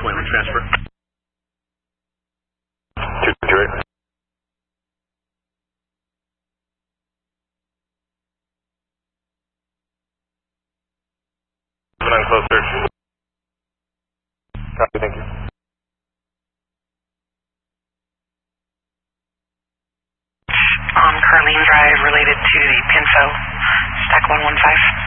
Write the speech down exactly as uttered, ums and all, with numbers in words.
Wayland transfer. two two eight. seven nine close search. Copy, thank you. On Carlene Drive related to the Pinto, stack one one five.